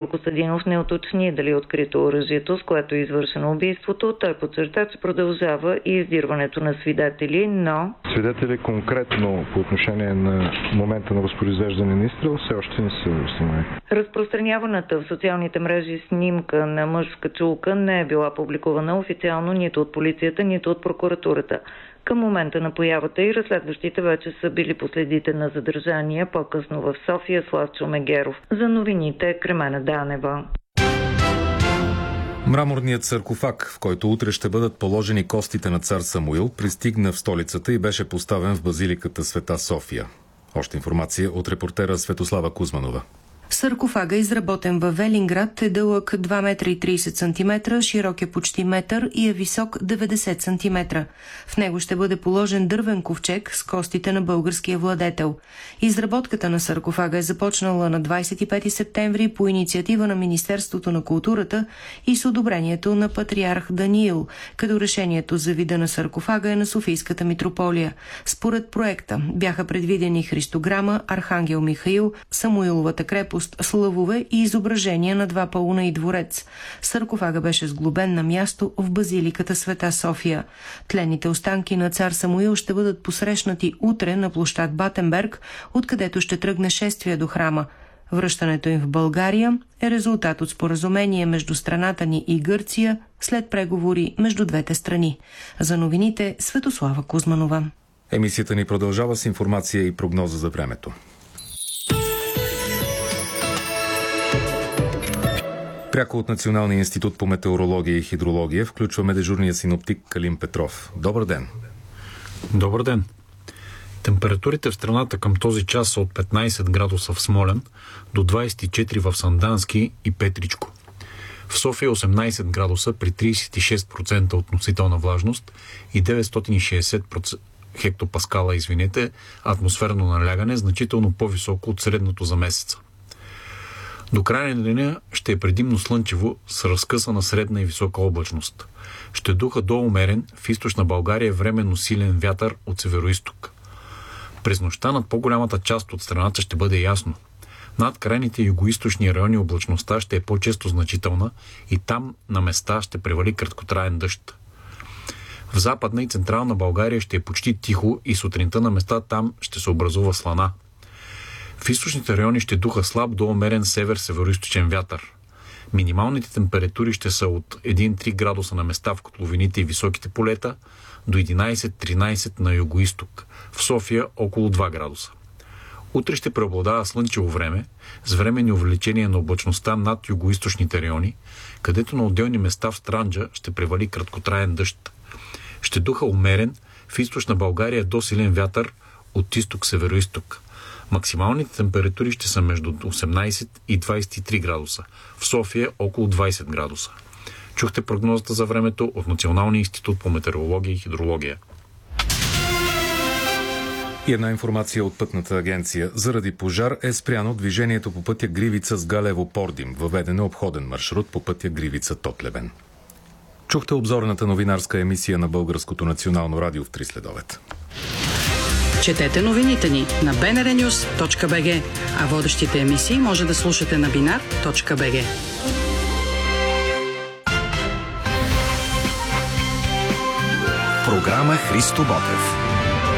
Костадинов не уточни дали е открито оръжието, с което е извършено убийството. Той подчерта, че продължава и издирването на свидетели, но... Свидетели конкретно по отношение на момента на възпроизвеждане на изстрел все още не са установени. Разпространяваната в социалните мрежи снимка на мъж в качулка не е била публикувана официално нито от полицията, нито от прокуратурата. Към момента на появата и разследващите вече са били по следите на задържания, по-късно в София Славчо Мегеров. За новините Кремена Данева. Мраморният саркофаг, в който утре ще бъдат положени костите на цар Самуил, пристигна в столицата и беше поставен в базиликата Света София. Още информация от репортера Светослава Кузманова. Саркофага, изработен във Велинград, е дълъг 2,30 м, широк е почти метър и е висок 90 см. В него ще бъде положен дървен ковчег с костите на българския владетел. Изработката на саркофага е започнала на 25 септември по инициатива на Министерството на културата и с одобрението на патриарх Даниил, като решението за вида на саркофага е на Софийската митрополия. Според проекта бяха предвидени христограма, архангел Михаил, Самуиловата крепост, слъвове и изображения на два пауна и дворец. Саркофага беше сглобен на място в базиликата Света София. Тленните останки на цар Самуил ще бъдат посрещнати утре на площад Батенберг, откъдето ще тръгне шествие до храма. Връщането им в България е резултат от споразумение между страната ни и Гърция след преговори между двете страни. За новините Светослава Кузманова. Емисията ни продължава с информация и прогноза за времето. Пряко от Националния институт по метеорология и хидрология включваме дежурния синоптик Калин Петров. Добър ден! Добър ден! Температурите в страната към този час са от 15 градуса в Смолян до 24 в Сандански и Петричко. В София 18 градуса при 36% относителна влажност и 960 хектопаскала, атмосферно налягане, значително по-високо от средното за месеца. До края на деня ще е предимно слънчево с разкъсана средна и висока облачност. Ще духа до умерен, в източна България временно силен вятър от североизток. През нощта над по-голямата част от страната ще бъде ясно. Над крайните югоизточни райони облачността ще е по-често значителна и там на места ще превали краткотраен дъжд. В Западна и Централна България ще е почти тихо и сутринта на места там ще се образува слана. В източните райони ще духа слаб до умерен север-североизточен вятър. Минималните температури ще са от 1-3 градуса на места в котловините и високите полета до 11-13 на югоизток. В София около 2 градуса. Утре ще преобладава слънчево време с временни увеличения на облачността над югоизточните райони, където на отделни места в Странджа ще превали краткотраен дъжд. Ще духа умерен в източна България до силен вятър от изток-североизток. Максималните температури ще са между 18 и 23 градуса. В София около 20 градуса. Чухте прогнозата за времето от Националния институт по метеорология и хидрология. И една информация от Пътната агенция. Заради пожар е спряно движението по пътя Гривица с Галево-Пордим. Въведен е обходен маршрут по пътя Гривица-Тотлебен. Чухте обзорната новинарска емисия на Българското национално радио в 3 следобед. Четете новините ни на bnrnews.bg, а водещите емисии може да слушате на binar.bg. Програма Христо Ботев.